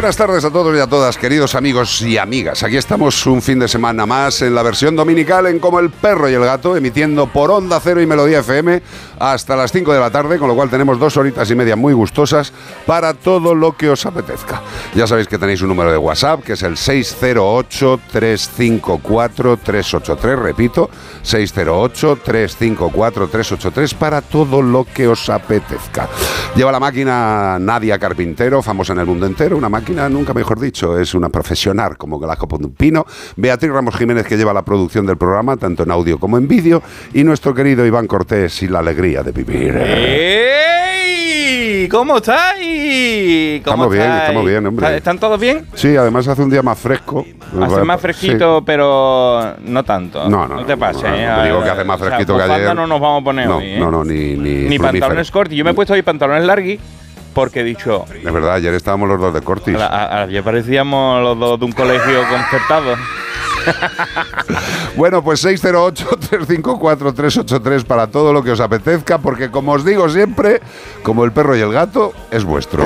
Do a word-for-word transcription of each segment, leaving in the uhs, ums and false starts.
buenas tardes a todos y a todas, queridos amigos y amigas. Aquí estamos un fin de semana más en la versión dominical en Como el Perro y el Gato, emitiendo por Onda Cero y Melodía F M hasta las cinco de la tarde, con lo cual tenemos dos horitas y media muy gustosas para todo lo que os apetezca. Ya sabéis que tenéis un número de WhatsApp, que es el seis cero ocho, tres cinco cuatro, tres ocho tres, repito, seis cero ocho, tres cinco cuatro, tres ocho tres, para todo lo que os apetezca. Lleva la máquina Nadia Carpintero, famosa en el mundo entero, una máquina, nunca mejor dicho, es una profesional como Galajo Pino, Beatriz Ramos Jiménez, que lleva la producción del programa, tanto en audio como en vídeo, y nuestro querido Iván Cortés y la alegría de vivir. ¡Ey! ¿Cómo estáis? ¿Cómo estamos bien, estáis? estamos bien, hombre. ¿Están todos bien? Sí, además hace un día más fresco. Hace más fresquito, sí, pero no tanto. No, no, no te pases. No, no, no, no, digo que hace más fresquito, o sea, que ayer. No nos vamos a poner no, hoy, ¿eh? No, no, ni Ni, ni pantalones cortos. Yo me he puesto hoy pantalones largos porque he dicho... De verdad, ayer estábamos los dos de Cortis. Ayer parecíamos los dos de un colegio concertado. Bueno, pues seis cero ocho, tres cinco cuatro, tres ocho tres para todo lo que os apetezca, porque como os digo siempre, como el perro y el gato, es vuestro.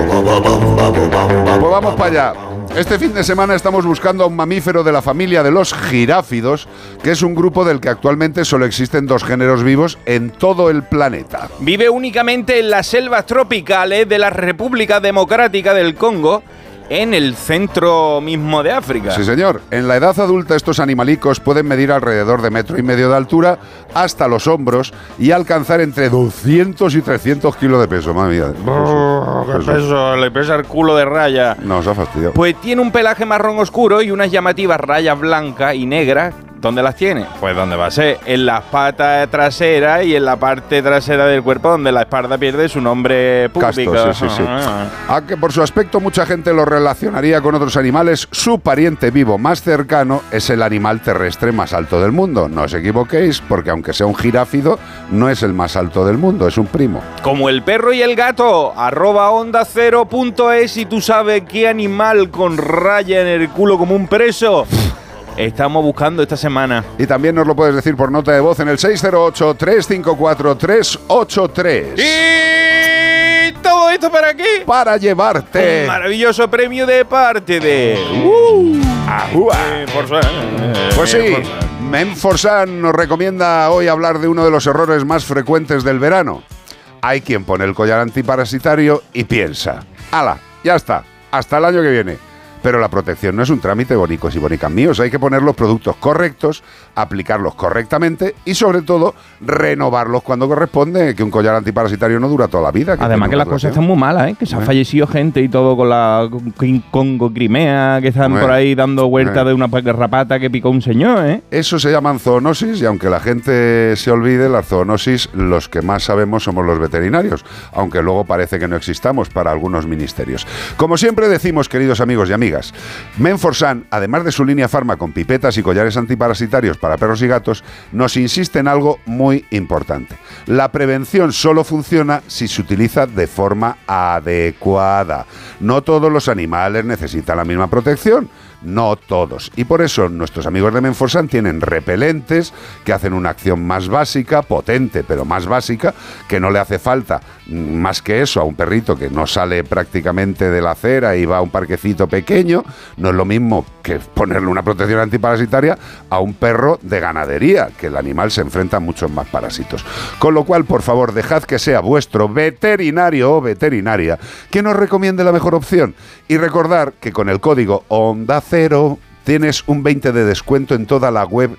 Pues vamos para allá. Este fin de semana estamos buscando a un mamífero de la familia de los giráfidos, que es un grupo del que actualmente solo existen dos géneros vivos en todo el planeta. Vive únicamente en las selvas tropicales de la República Democrática del Congo, en el centro mismo de África. Sí, señor. En la edad adulta estos animalicos pueden medir alrededor de metro y medio de altura hasta los hombros y alcanzar entre doscientos y trescientos kilos de peso. Madre mía. Oh, ¡qué peso! Le pesa el culo de raya. No, os ha fastidiado. Pues tiene un pelaje marrón oscuro y unas llamativas rayas blancas y negras. ¿Dónde las tiene? Pues ¿dónde va a ser? En las patas traseras y en la parte trasera del cuerpo, donde la espalda pierde su nombre público. Casto, sí, sí, sí. Aunque por su aspecto mucha gente lo relacionaría con otros animales, su pariente vivo más cercano es el animal terrestre más alto del mundo. No os equivoquéis, porque aunque sea un giráfido, no es el más alto del mundo, es un primo. Como el perro y el gato, arroba onda cero punto es, y tú sabes qué animal con raya en el culo como un preso estamos buscando esta semana. Y también nos lo puedes decir por nota de voz en el seis cero ocho, tres cinco cuatro, tres ocho tres. Y todo esto para qué? Para llevarte un maravilloso premio de parte de uh, Menforsan. Pues sí, Menforsan nos recomienda hoy hablar de uno de los errores más frecuentes del verano. Hay quien pone el collar antiparasitario y piensa: ¡hala! Ya está, hasta el año que viene. Pero la protección no es un trámite, bonicos y bonicas míos. Hay que poner los productos correctos, aplicarlos correctamente y, sobre todo, renovarlos cuando corresponde, que un collar antiparasitario no dura toda la vida. Además que las cosas están muy malas, ¿eh? Que se ha fallecido gente y todo con la Congo Crimea, que están por ahí dando vueltas de una garrapata que picó un señor, ¿eh? Eso se llaman zoonosis, y aunque la gente se olvide, las zoonosis, los que más sabemos somos los veterinarios, aunque luego parece que no existamos para algunos ministerios. Como siempre decimos, queridos amigos y amigas, Menforsan, además de su línea Pharma con pipetas y collares antiparasitarios para perros y gatos, nos insiste en algo muy importante. La prevención solo funciona si se utiliza de forma adecuada. No todos los animales necesitan la misma protección. No todos. Y por eso nuestros amigos de Menforsan tienen repelentes que hacen una acción más básica, potente, pero más básica, que no le hace falta más que eso a un perrito que no sale prácticamente de la acera y va a un parquecito pequeño. No es lo mismo que ponerle una protección antiparasitaria a un perro de ganadería, que el animal se enfrenta a muchos más parásitos. Con lo cual, por favor, dejad que sea vuestro veterinario o veterinaria quien os recomiende la mejor opción. Y recordar que con el código Onda Cero tienes un veinte de descuento en toda la web